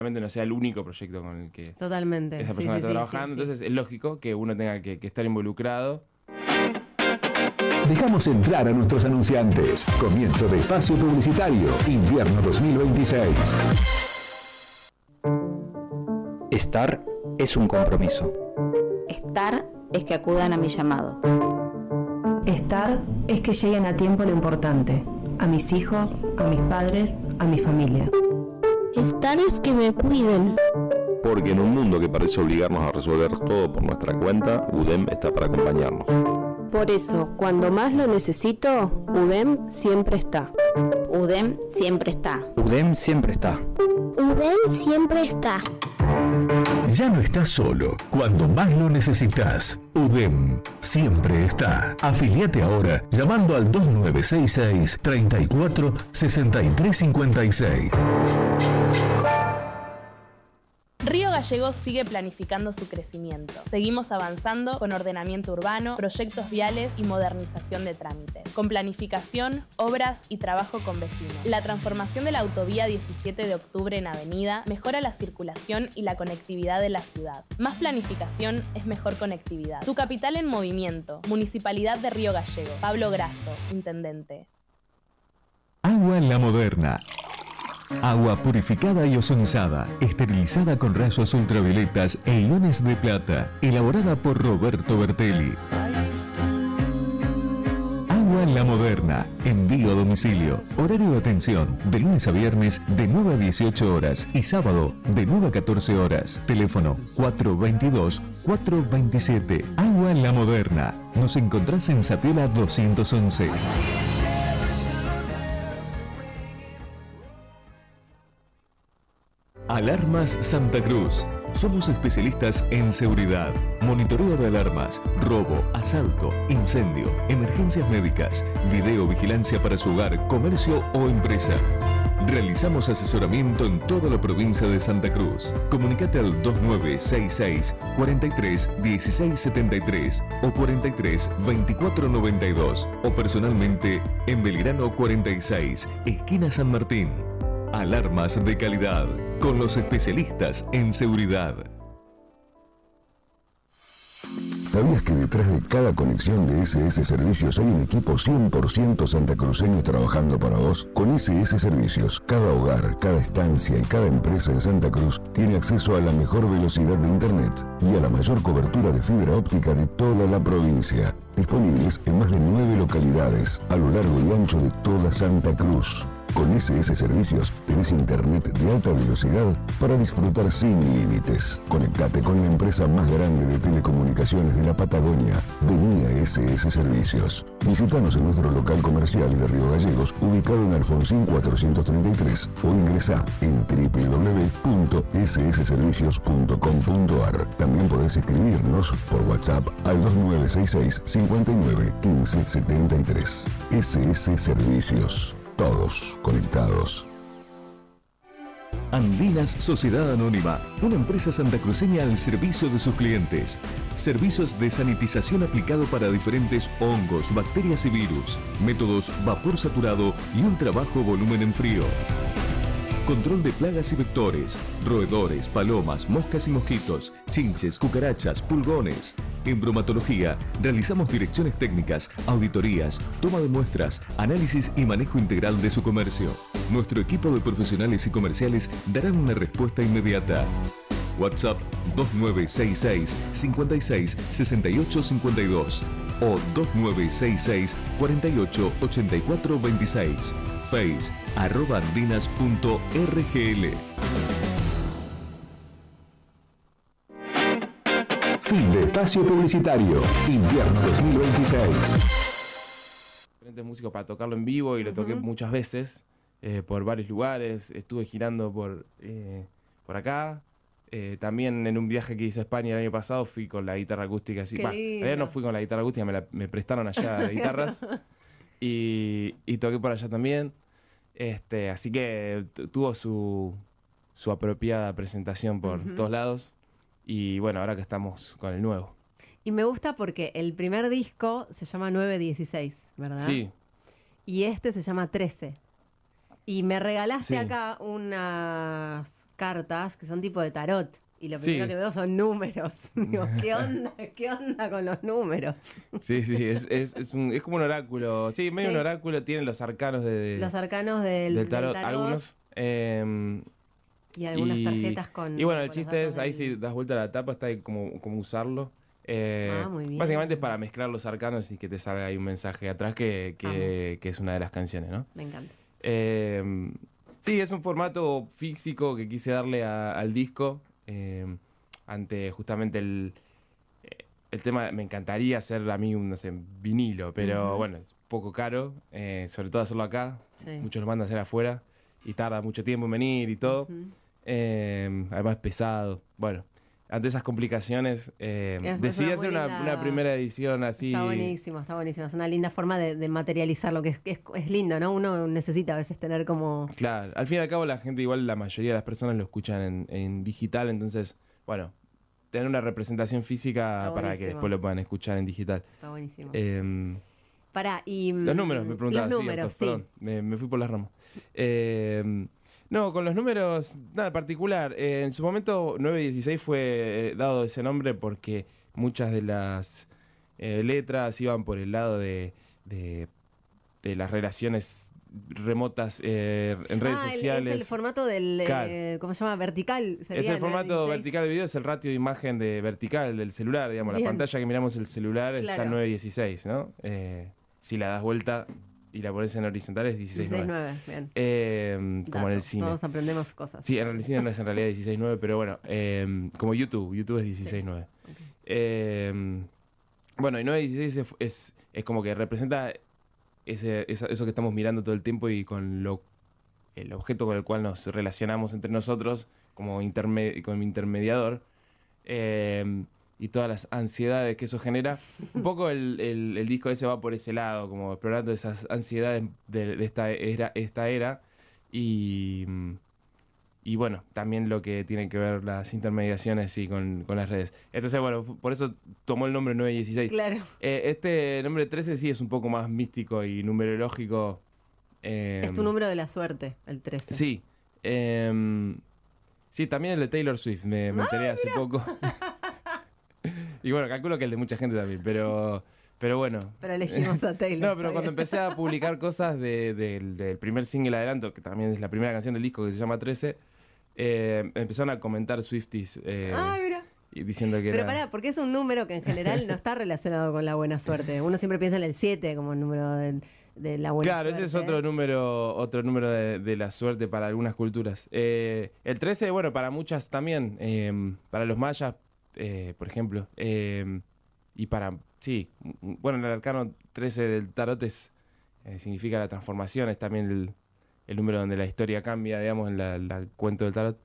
no sea el único proyecto con el que Totalmente. esa persona está trabajando. Entonces es lógico que uno tenga que estar involucrado. Dejamos entrar a nuestros anunciantes. Comienzo de espacio publicitario, invierno 2026. Estar es un compromiso. Estar es que acudan a mi llamado. Estar es que lleguen a tiempo lo importante, a mis hijos, a mis padres, a mi familia. Estar es que me cuiden. Porque en un mundo que parece obligarnos a resolver todo por nuestra cuenta, UDEM está para acompañarnos. Por eso, cuando más lo necesito, UDEM siempre está. UDEM siempre está. UDEM siempre está. UDEM siempre está. Ya no estás solo cuando más lo necesitas. UDEM siempre está. Afiliate ahora llamando al 2966 34 63 56. Río Gallegos sigue planificando su crecimiento. Seguimos avanzando con ordenamiento urbano, proyectos viales y modernización de trámites. Con planificación, obras y trabajo con vecinos. La transformación de la autovía 17 de octubre en avenida mejora la circulación y la conectividad de la ciudad. Más planificación es mejor conectividad. Tu capital en movimiento. Municipalidad de Río Gallegos. Pablo Grasso, Intendente. Agua La Moderna. Agua purificada y ozonizada, esterilizada con rayos ultravioletas e iones de plata, elaborada por Roberto Bertelli. Agua La Moderna, envío a domicilio, horario de atención, de lunes a viernes de 9 a 18 horas y sábado de 9 a 14 horas. Teléfono 422-427. Agua La Moderna. Nos encontrás en Satela 211. Alarmas Santa Cruz. Somos especialistas en seguridad, monitoreo de alarmas, robo, asalto, incendio, emergencias médicas, videovigilancia para su hogar, comercio o empresa. Realizamos asesoramiento en toda la provincia de Santa Cruz. Comunicate al 2966 43 16 73 o 43 24 92 o personalmente en Belgrano 46, esquina San Martín. Alarmas de calidad, con los especialistas en seguridad. ¿Sabías que detrás de cada conexión de SS Servicios hay un equipo 100% santacruceño trabajando para vos? Con SS Servicios, cada hogar, cada estancia y cada empresa en Santa Cruz tiene acceso a la mejor velocidad de Internet y a la mayor cobertura de fibra óptica de toda la provincia. Disponibles en más de 9 localidades a lo largo y ancho de toda Santa Cruz. Con SS Servicios tenés internet de alta velocidad para disfrutar sin límites. Conectate con la empresa más grande de telecomunicaciones de la Patagonia. Vení a SS Servicios. Visítanos en nuestro local comercial de Río Gallegos, ubicado en Alfonsín 433, o ingresá en www.ssservicios.com.ar. También podés escribirnos por WhatsApp al 2966 59 15 73. SS Servicios. Todos conectados. Andinas Sociedad Anónima, una empresa santacruceña al servicio de sus clientes. Servicios de sanitización aplicado para diferentes hongos, bacterias y virus. Métodos vapor saturado y ultra bajo volumen en frío. Control de plagas y vectores, roedores, palomas, moscas y mosquitos, chinches, cucarachas, pulgones. En bromatología, realizamos direcciones técnicas, auditorías, toma de muestras, análisis y manejo integral de su comercio. Nuestro equipo de profesionales y comerciales darán una respuesta inmediata. WhatsApp 2966 56 68 52 o 2966 48 84 26. Face @andinas.rgl. Fin de espacio publicitario. Invierno 2026. Diferentes músicos para tocarlo en vivo y lo toqué muchas veces por varios lugares. Estuve girando por acá. También en un viaje que hice a España el año pasado fui con la guitarra acústica. Así, en realidad no fui con la guitarra acústica, me prestaron allá guitarras y toqué por allá también. Así que tuvo su apropiada presentación por todos lados. Y bueno, ahora que estamos con el nuevo. Y me gusta porque el primer disco se llama 916, ¿verdad? Sí. Y este se llama 13. Y me regalaste acá unas cartas que son tipo de tarot. Y lo Sí. primero que veo son números. Digo, ¿qué onda? ¿Qué onda con los números? Sí, es como un oráculo. Sí, medio Sí. un oráculo, tienen los arcanos Los arcanos del tarot, algunos. Y algunas tarjetas con. Y bueno, el con los chiste es, datos ahí del- si das vuelta a la tapa, está ahí como usarlo. Muy bien. Básicamente es para mezclar los arcanos y que te salga ahí un mensaje atrás que es una de las canciones, ¿no? Me encanta. Sí, es un formato físico que quise darle al disco ante justamente el tema. Me encantaría hacer a mí un, no sé, vinilo, pero Ujú. bueno, es poco caro, sobre todo hacerlo acá. Sí. Muchos lo mandan a hacer afuera y tarda mucho tiempo en venir y todo. Ujú. Además pesado. Bueno, ante esas complicaciones decidí una hacer muy linda- una primera edición así. Está buenísimo, está buenísimo. Es una linda forma de materializar lo que es lindo, ¿no? Uno necesita a veces tener como. Claro, al fin y al cabo la gente, igual la mayoría de las personas lo escuchan en digital, entonces, bueno, tener una representación física Está para que buenísimo. después lo puedan escuchar en digital. Está buenísimo. Los Y. números, me preguntaban. Los sí, números, Otto, sí. perdón, me fui por las ramas. No, con los números, nada particular. En su momento, 916 fue dado ese nombre porque muchas de las letras iban por el lado de las relaciones remotas en redes sociales. Es el formato del. Claro. ¿Cómo se llama? Vertical. Es el formato vertical de video, es el ratio de imagen de vertical del celular, digamos. Bien. La pantalla que miramos el celular está Claro. en 916, ¿no? Si la das vuelta y la pones en horizontal es 16.9. 16.9, bien. Como en el Datos, cine. Todos aprendemos cosas. Sí, en el cine no es en realidad 16.9, pero bueno, como YouTube es 16.9. Bueno, y 916 es como que representa eso que estamos mirando todo el tiempo y con el objeto con el cual nos relacionamos entre nosotros como intermediador, y todas las ansiedades que eso genera. Un poco el disco ese va por ese lado, como explorando esas ansiedades de esta era y bueno, también lo que tienen que ver las intermediaciones con las redes. Entonces, bueno, por eso tomó el nombre 916. Claro. Este nombre 13 sí es un poco más místico y numerológico. Es tu número de la suerte, el 13. Sí. Sí, también el de Taylor Swift, me enteré hace poco. Y bueno, calculo que el de mucha gente también, pero bueno. Pero elegimos a Taylor. No, pero cuando empecé a publicar cosas del primer single adelanto, que también es la primera canción del disco que se llama 13, empezaron a comentar Swifties Mira. y diciendo que Pero era... pará, porque es un número que en general no está relacionado con la buena suerte. Uno siempre piensa en el 7 como el número de la buena Claro, suerte. ese es otro número de la suerte para algunas culturas. El 13, bueno, para muchas también, para los mayas, por ejemplo, y para, sí, bueno, el arcano 13 del tarot significa la transformación, es también el número donde la historia cambia, digamos, en la cuento del tarot.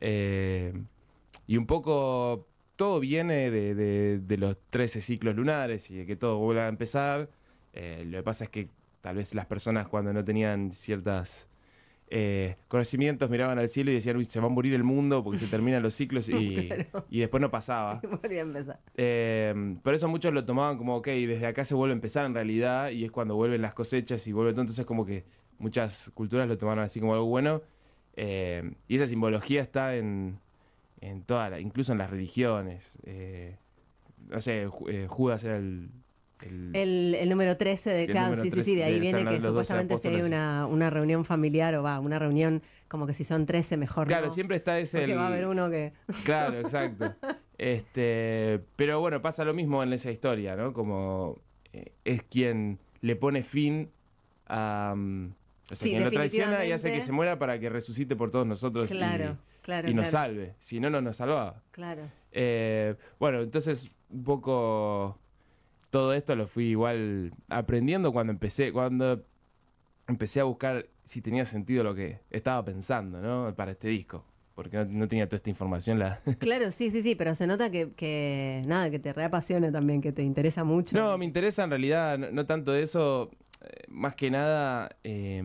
Y un poco todo viene de los 13 ciclos lunares y de que todo vuelva a empezar. Lo que pasa es que tal vez las personas cuando no tenían ciertos conocimientos miraban al cielo y decían, uy, se va a morir el mundo porque se terminan los ciclos y, Claro. y después no pasaba. Volví a empezar. Por eso muchos lo tomaban como, ok, desde acá se vuelve a empezar en realidad y es cuando vuelven las cosechas y vuelve todo. Entonces como que muchas culturas lo tomaron así como algo bueno. Y esa simbología está en incluso en las religiones. No sé, Judas era el número 13 de el claro, número sí, 13 sí, de ahí de viene San que los 12 supuestamente si hay apóstoles. una reunión familiar o una reunión como que si son 13 mejor Claro, no. siempre está ese... Porque va a haber uno que... Claro, exacto. Pero bueno, pasa lo mismo en esa historia, ¿no? Como es quien le pone fin a... o sea, Sí, quien lo traiciona y hace que definitivamente. se muera para que resucite por todos nosotros Claro, y nos salve. Si no, no nos salvaba. Claro. Bueno, entonces un poco todo esto lo fui igual aprendiendo cuando empecé a buscar si tenía sentido lo que estaba pensando, ¿no? Para este disco. Porque no tenía toda esta información. Claro, sí, pero se nota que nada, que te reapasiona también, que te interesa mucho. No, me interesa en realidad no tanto de eso, más que nada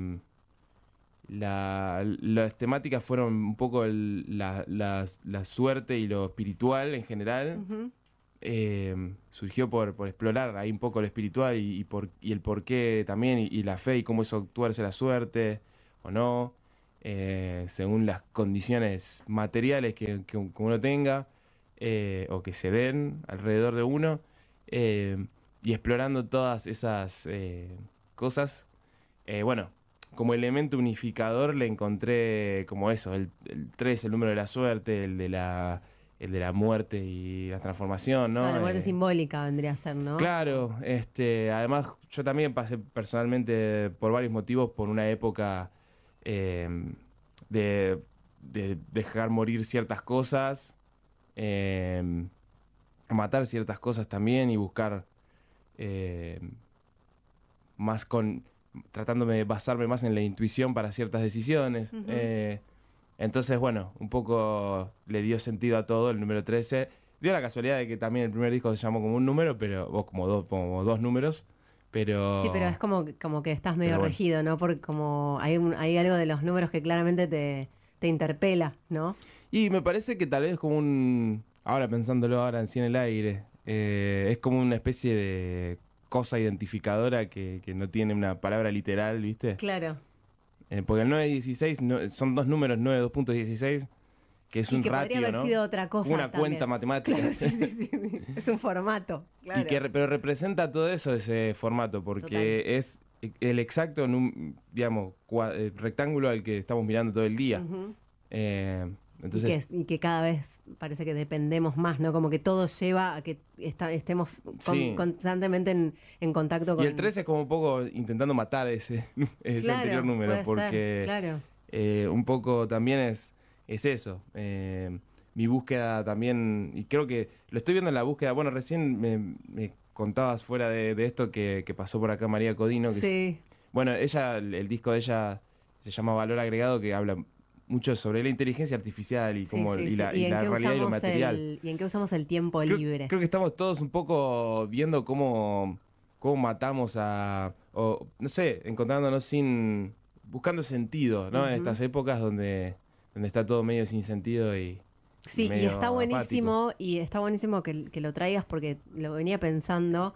las temáticas fueron un poco la suerte y lo espiritual en general. Ujú. Surgió por explorar ahí un poco lo espiritual y el porqué también y la fe y cómo eso tuerce la suerte o no. según las condiciones materiales que uno tenga o que se den alrededor de uno, y explorando todas esas cosas. Bueno, como elemento unificador le encontré como eso, el 3, el número de la suerte, el de la muerte y la transformación, ¿no? La muerte simbólica vendría a ser, ¿no? Claro, además yo también pasé personalmente por varios motivos por una época de dejar morir ciertas cosas, matar ciertas cosas también y buscar tratándome de basarme más en la intuición para ciertas decisiones. Uh-huh. Entonces, bueno, un poco le dio sentido a todo el número 13. Dio la casualidad de que también el primer disco se llamó como un número, pero vos como dos números, pero... Sí, pero es como que estás medio bueno. regido, ¿no? Porque como hay algo de los números que claramente te interpela, ¿no? Y me parece que tal vez como ahora pensándolo ahora en el aire, es como una especie de cosa identificadora que no tiene una palabra literal, ¿viste? Claro. Porque el 9-16 son dos números, 9, 2.16, que es un que ratio, podría haber ¿no? sido otra cosa Una también. cuenta matemática. Claro, sí. Es un formato, claro. Pero representa todo eso, ese formato, porque Total. es el exacto, digamos, rectángulo al que estamos mirando todo el día. Uh-huh. Entonces, y que cada vez parece que dependemos más, ¿no? Como que todo lleva a que estemos Sí. constantemente en contacto con... Y el 13 es como un poco intentando matar ese Claro, anterior número, puede porque ser, claro. un poco también es eso. Mi búsqueda también, y creo que lo estoy viendo en la búsqueda. Bueno, recién me contabas fuera de esto que pasó por acá María Codino. Que Sí. Bueno, el disco de ella se llama Valor Agregado, que habla mucho sobre la inteligencia artificial y cómo la realidad y lo material. ¿Y en qué usamos el tiempo libre? Creo que estamos todos un poco viendo cómo matamos o no sé, encontrándonos buscando sentido, ¿no? Uh-huh. En estas épocas donde está todo medio sin sentido y Sí, y medio está buenísimo, apático. que lo traigas porque lo venía pensando,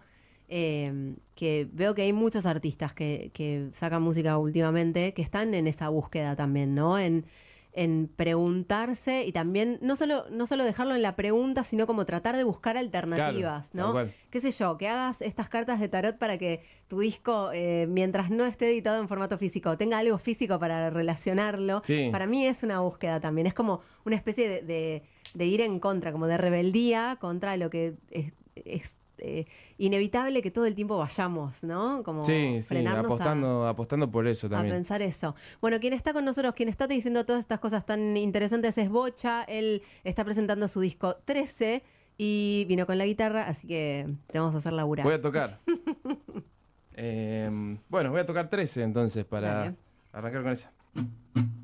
que veo que hay muchos artistas que sacan música últimamente que están en esa búsqueda también, ¿no? En preguntarse y también no solo dejarlo en la pregunta, sino como tratar de buscar alternativas, Claro, ¿no? tal cual. Qué sé yo, que hagas estas cartas de tarot para que tu disco, mientras no esté editado en formato físico, tenga algo físico para relacionarlo. Sí. Para mí es una búsqueda también, es como una especie de ir en contra, como de rebeldía contra lo que es inevitable que todo el tiempo vayamos, ¿no? Como Sí, frenarnos apostando por eso a también. pensar eso. Bueno, quien está con nosotros, quien está diciendo todas estas cosas tan interesantes es Bocha. Él está presentando su disco 13 y vino con la guitarra, así que te vamos a hacer laburar. Voy a tocar. Bueno, voy a tocar 13 entonces para Dale. arrancar con esa.